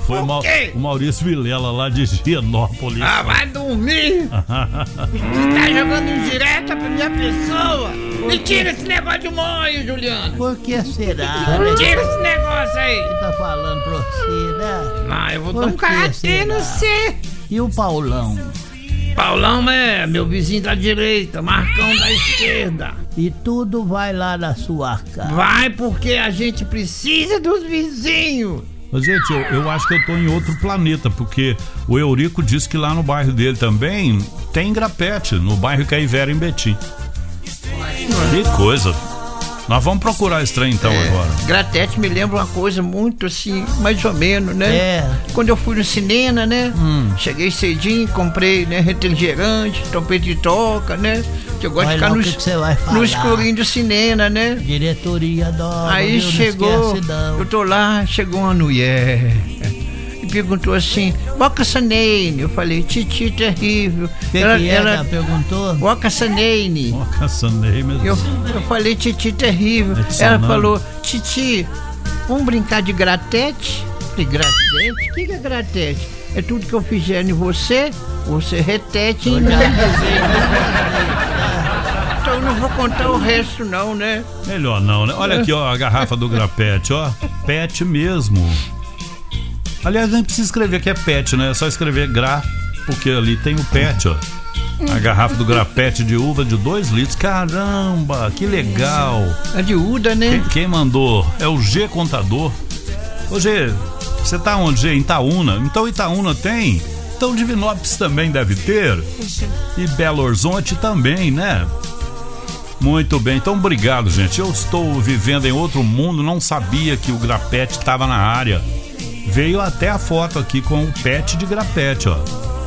Foi o Maurício Vilela, lá de Gianópolis. Ah, vai dormir! Você tá jogando indireta pra minha pessoa? Me tira esse negócio de molho, Juliano! Por que será? Tira esse negócio aí! Você tá falando pra você, né? Não, eu vou dar um karatê no C! E o Paulão? Paulão é meu vizinho da direita, Marcão da esquerda. E tudo vai lá na sua casa. Vai porque a gente precisa dos vizinhos. Gente, eu acho que eu tô em outro planeta, porque o Eurico disse que lá no bairro dele também tem grapete, no bairro Caivera, em Betim. Que coisa. Nós vamos procurar esse trem então agora. Gratete me lembra uma coisa muito assim, mais ou menos, né? Quando eu fui no cinema, né? Cheguei cedinho, comprei, né, refrigerante, trompete de toca, né? Que eu gosto de ficar no escurinho do cinema, né? Diretoria nova. Aí chegou, eu tô lá, chegou uma mulher e perguntou assim, Boca Saneine. Eu falei, Titi terrível. Ela perguntou? Boca Saneine. Boca Saneine. Eu falei, Titi terrível. Ela falou, Titi, vamos brincar de gratete? Eu falei, gratete? O que é gratete? É tudo que eu fizer em você, você retete em mim. Então eu não vou contar o resto não, né? Melhor não, né? Olha aqui, ó, a garrafa do grapete, ó. Pet mesmo. Aliás, nem precisa escrever que é pet, né? É só escrever porque ali tem o pet, ó. A garrafa do grapete de uva de 2 litros. Caramba, que legal. É de uva, né? Quem mandou? É o G Contador. Ô G, você tá onde, G? Em Itaúna? Então Itaúna tem. Então Divinópolis também deve ter. E Belo Horizonte também, né? Muito bem, então obrigado, gente. Eu estou vivendo em outro mundo, não sabia que o grapete estava na área. Veio até a foto aqui com o pet de grapete, ó.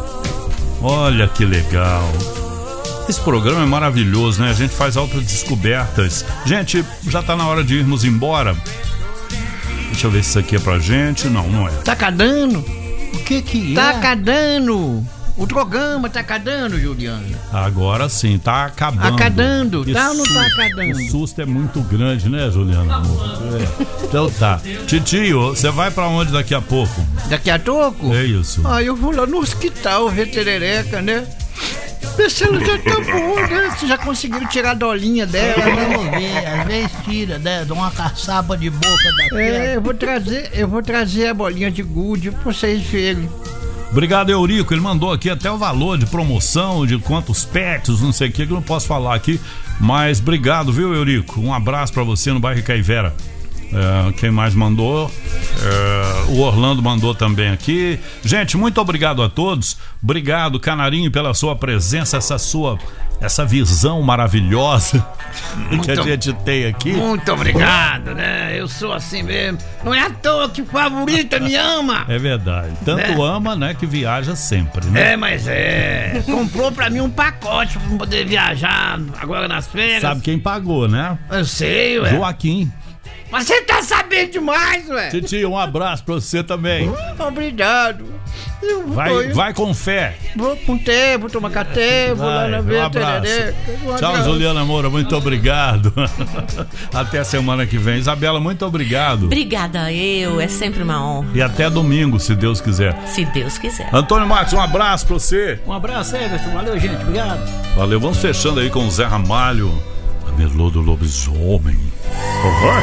Olha que legal. Esse programa é maravilhoso, né? A gente faz outras descobertas. Gente, já tá na hora de irmos embora. Deixa eu ver se isso aqui é pra gente. Não é. Tá cadando? O que é? Tá cadando. O programa tá acabando, Juliano. Agora sim, tá acabando. Acabando, tá ou não tá acabando? O susto é muito grande, né, Juliano? Então tá. Titio, você vai pra onde daqui a pouco? Daqui a pouco? É isso. Eu vou lá no hospital ver Terereca, né? Ver se ela já tá boa, né? Vocês já conseguiram tirar a dolinha dela, Vamos ver, às vezes tira, né? Dá uma caçapa de boca daquela. Eu vou trazer a bolinha de gude pra vocês verem. Obrigado, Eurico. Ele mandou aqui até o valor de promoção, de quantos pets, não sei o que eu não posso falar aqui. Mas obrigado, viu, Eurico? Um abraço pra você no bairro Caivera. Quem mais mandou? O Orlando mandou também aqui. Gente, muito obrigado a todos. Obrigado, Canarinho, pela sua presença, essa visão maravilhosa que a gente tem aqui. Muito obrigado, né? Eu sou assim mesmo. Não é à toa que o favorito me ama. É verdade. Tanto ama, né, que viaja sempre, né? Mas comprou pra mim um pacote pra poder viajar agora nas férias. Sabe quem pagou, né? Eu sei, ué. Joaquim. Mas você tá sabendo demais, ué. Titi, um abraço pra você também. Obrigado. Vai com fé. Vou com té, vou tomar café, vou lá na ver. Um abraço. Tchau, Juliana Moura, muito obrigado. Até semana que vem. Isabela, muito obrigado. Obrigada é sempre uma honra. E até domingo, se Deus quiser. Se Deus quiser. Antônio Marcos, um abraço pra você. Um abraço, Everton. Valeu, gente. Obrigado. Valeu, vamos fechando aí com o Zé Ramalho, a Melô do Lobisomem. Por favor.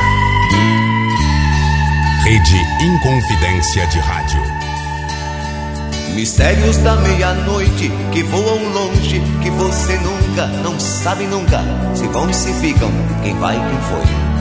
Rede Inconfidência de Rádio. Mistérios da meia-noite que voam longe, que você nunca, não sabe nunca, se vão e se ficam, quem vai, quem foi.